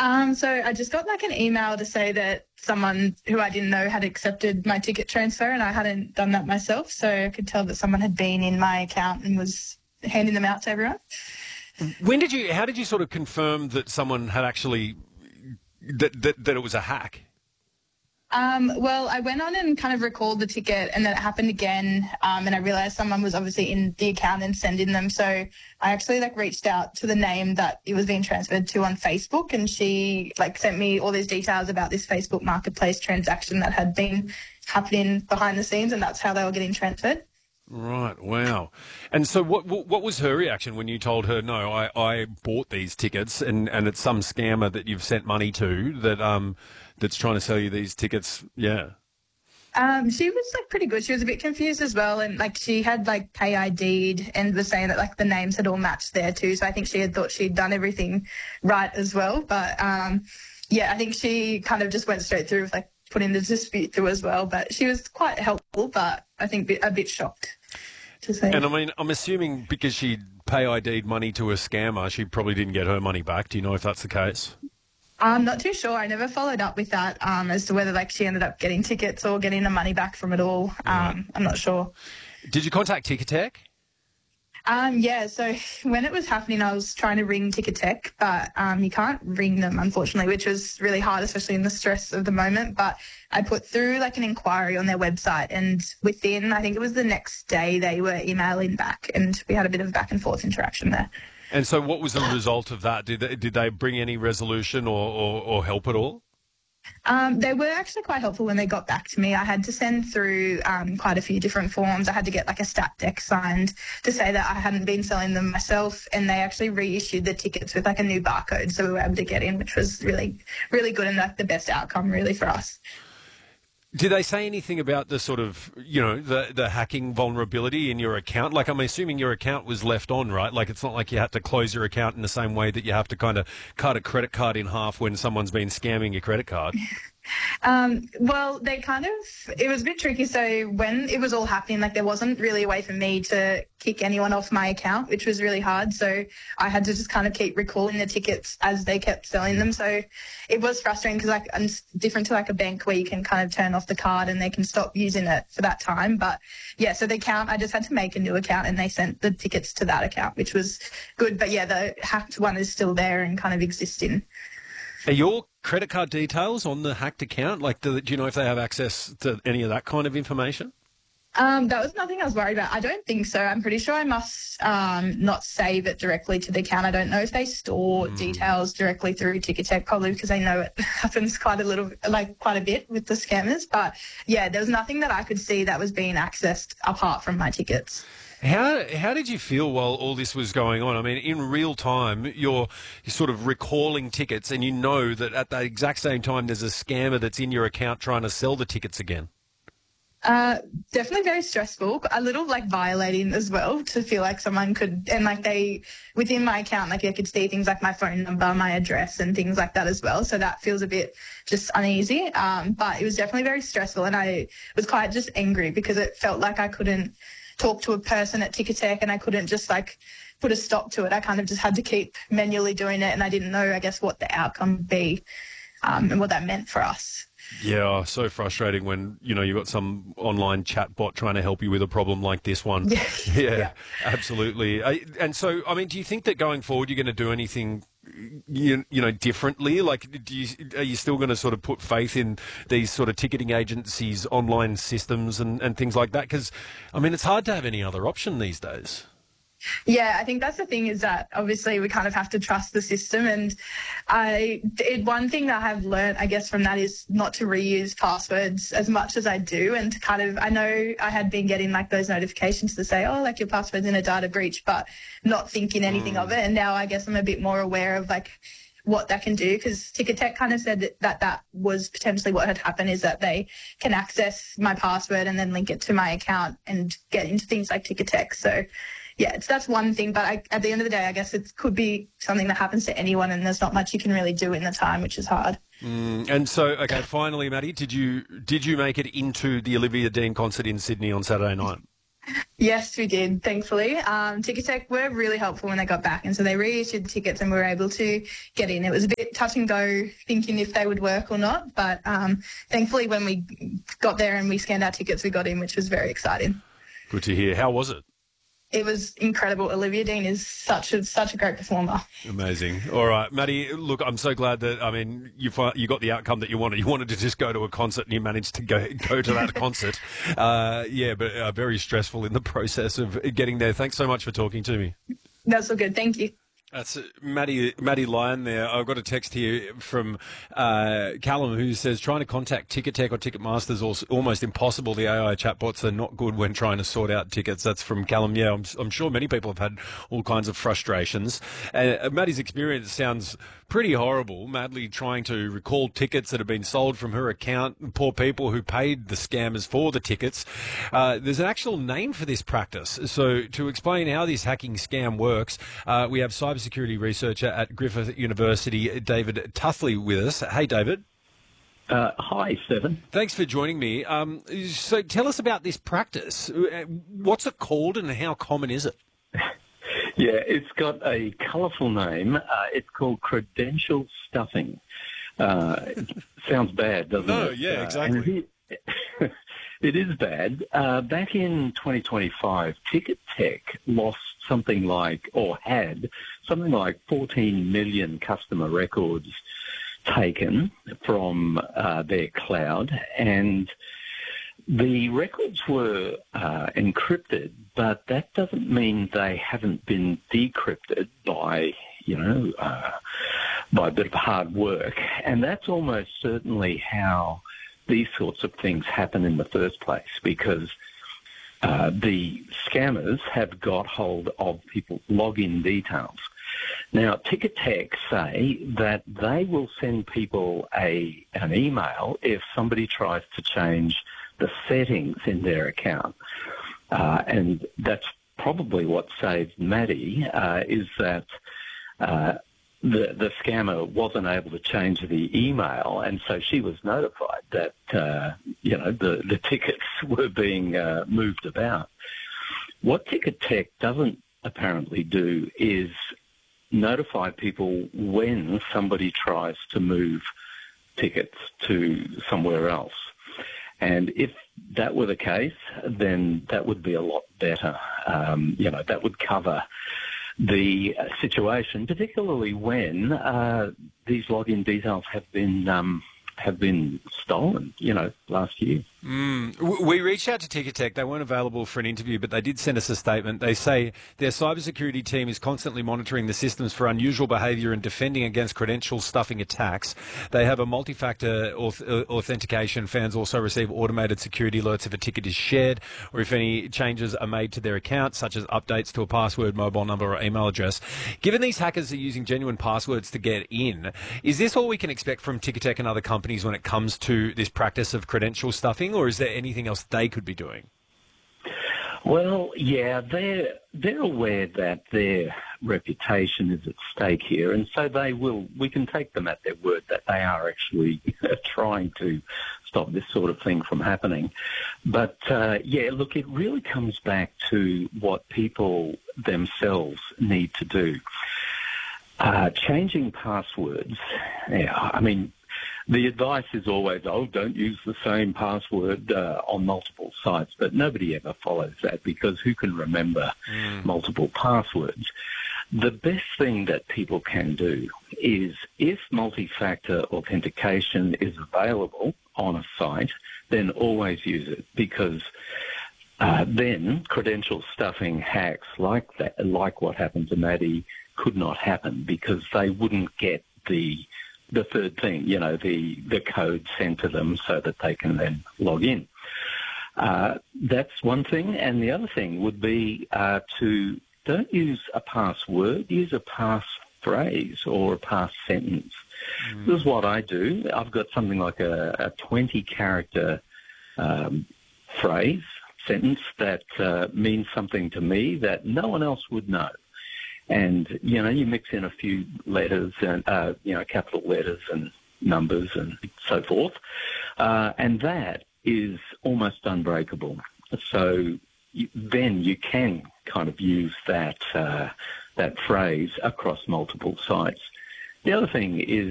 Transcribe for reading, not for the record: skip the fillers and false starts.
So I just got like an email to say that someone who I didn't know had accepted my ticket transfer, and I hadn't done that myself. So I could tell that someone had been in my account and was handing them out to everyone. How did you sort of confirm that someone had actually, that it was a hack? Well, I went on and kind of recalled the ticket, and then it happened again. And I realized someone was obviously in the account and sending them. So I actually reached out to the name that it was being transferred to on Facebook, and she sent me all these details about this Facebook Marketplace transaction that had been happening behind the scenes, and that's how they were getting transferred. Right, wow. And so what was her reaction when you told her, no, I bought these tickets and it's some scammer that you've sent money to that's trying to sell you these tickets? Yeah. She was pretty good. She was a bit confused as well, and she had pay ID'd and was saying that the names had all matched there too. So I think she had thought she'd done everything right as well. But yeah, I think she kind of just went straight through with putting the dispute through as well. But she was quite helpful, but I think a bit shocked to say. And I mean, I'm assuming because she pay ID'd money to a scammer, she probably didn't get her money back. Do you know if that's the case? I'm not too sure. I never followed up with that as to whether she ended up getting tickets or getting the money back from it all. I'm not sure. Did you contact Ticketek? Yeah, so when it was happening, I was trying to ring Ticketek, but you can't ring them, unfortunately, which was really hard, especially in the stress of the moment. But I put through an inquiry on their website, and within, I think it was the next day, they were emailing back, and we had a bit of back and forth interaction there. And so what was the result of that? Did they bring any resolution or help at all? They were actually quite helpful when they got back to me. I had to send through quite a few different forms. I had to get a stat deck signed to say that I hadn't been selling them myself, and they actually reissued the tickets with a new barcode, so we were able to get in, which was really, really good and the best outcome really for us. Did they say anything about the sort of, the hacking vulnerability in your account? I'm assuming your account was left on, right? It's not like you had to close your account in the same way that you have to kind of cut a credit card in half when someone's been scamming your credit card. Well, it was a bit tricky. So when it was all happening, there wasn't really a way for me to kick anyone off my account, which was really hard. So I had to just kind of keep recalling the tickets as they kept selling them. So it was frustrating because it's different to a bank where you can kind of turn off the card and they can stop using it for that time. But yeah, so the account, I just had to make a new account and they sent the tickets to that account, which was good. But yeah, the hacked one is still there and kind of existing. Are your credit card details on the hacked account? Do you know if they have access to any of that kind of information? That was nothing I was worried about. I don't think so. I'm pretty sure I must not save it directly to the account. I don't know if they store details directly through Ticketek, probably because I know it happens quite a bit with the scammers. But yeah, there was nothing that I could see that was being accessed apart from my tickets. How did you feel while all this was going on? I mean, in real time, you're sort of recalling tickets and you know that at the exact same time there's a scammer that's in your account trying to sell the tickets again. Definitely very stressful, but a little violating as well to feel like someone could, and they, within my account, they could see things like my phone number, my address and things like that as well. So that feels a bit just uneasy. But it was definitely very stressful, and I was quite just angry because it felt like I couldn't talk to a person at Ticketek and I couldn't just put a stop to it. I kind of just had to keep manually doing it, and I didn't know, I guess, what the outcome would be and what that meant for us. Yeah, so frustrating when, you've got some online chat bot trying to help you with a problem like this one. Yeah, absolutely. And so, I mean, do you think that going forward you're going to do anything, differently? Are you still going to sort of put faith in these sort of ticketing agencies' online systems and things like that? Because, I mean, it's hard to have any other option these days. Yeah, I think that's the thing, is that obviously we kind of have to trust the system. And one thing that I have learned, I guess, from that is not to reuse passwords as much as I do. And I know I had been getting those notifications to say, oh, your password's in a data breach, but not thinking anything of it. And now I guess I'm a bit more aware of what that can do, because Ticketek kind of said that was potentially what had happened, is that they can access my password and then link it to my account and get into things like Ticketek. So yeah, that's one thing, but at the end of the day, I guess it could be something that happens to anyone, and there's not much you can really do in the time, which is hard. And so, okay, finally, Maddie, did you make it into the Olivia Dean concert in Sydney on Saturday night? Yes, we did, thankfully. Ticketek were really helpful when they got back, and so they reissued the tickets and we were able to get in. It was a bit touch and go thinking if they would work or not, but thankfully when we got there and we scanned our tickets, we got in, which was very exciting. Good to hear. How was it? It was incredible. Olivia Dean is such a great performer. Amazing. All right, Maddie, look, I'm so glad that, you got the outcome that you wanted. You wanted to just go to a concert and you managed to go to that concert. But very stressful in the process of getting there. Thanks so much for talking to me. That's all good. Thank you. That's Maddie Lyon there. I've got a text here from Callum who says trying to contact Ticketek or Ticketmaster is almost impossible. The AI chatbots are not good when trying to sort out tickets. That's from Callum. Yeah, I'm sure many people have had all kinds of frustrations. Maddie's experience sounds pretty horrible, madly trying to recall tickets that have been sold from her account, poor people who paid the scammers for the tickets. There's an actual name for this practice. So to explain how this hacking scam works, we have cybersecurity researcher at Griffith University, David Tuthley, with us. Hey, David. Hi, Stephen. Thanks for joining me. So tell us about this practice. What's it called and how common is it? Yeah, it's got a colourful name. It's called credential stuffing. Sounds bad, doesn't it? No, yeah, exactly. It is bad. Back in 2025, Ticketek lost had something like 14 million customer records taken from their cloud, and the records were encrypted, but that doesn't mean they haven't been decrypted by a bit of hard work. And that's almost certainly how these sorts of things happen in the first place, because the scammers have got hold of people's login details. Now, Ticketek say that they will send people an email if somebody tries to change the settings in their account. And that's probably what saved Maddie, is that the scammer wasn't able to change the email, and so she was notified that, the tickets were being moved about. What Ticketek doesn't apparently do is notify people when somebody tries to move tickets to somewhere else. And if that were the case, then that would be a lot better. That would cover the situation, particularly when these login details have been stolen, last year. We reached out to Ticketek. They weren't available for an interview, but they did send us a statement. They say their cybersecurity team is constantly monitoring the systems for unusual behaviour and defending against credential stuffing attacks. They have a multi-factor authentication. Fans also receive automated security alerts if a ticket is shared or if any changes are made to their account, such as updates to a password, mobile number or email address. Given these hackers are using genuine passwords to get in, is this all we can expect from Ticketek and other companies when it comes to this practice of credential stuffing, or is there anything else they could be doing? Well, yeah, they're aware that their reputation is at stake here, and so we can take them at their word that they are actually trying to stop this sort of thing from happening. But, look, it really comes back to what people themselves need to do. Changing passwords, the advice is always, don't use the same password on multiple sites, but nobody ever follows that because who can remember multiple passwords? The best thing that people can do is, if multi-factor authentication is available on a site, then always use it, because then credential stuffing hacks like what happened to Maddie could not happen, because they wouldn't get the third thing, the code sent to them so that they can then log in. That's one thing. And the other thing would be to don't use a password, use a passphrase or a pass sentence. This is what I do. I've got something like a 20-character phrase, sentence that means something to me that no one else would know. And, you mix in a few letters and, capital letters and numbers and so forth. And that is almost unbreakable. So then you can kind of use that phrase across multiple sites. The other thing is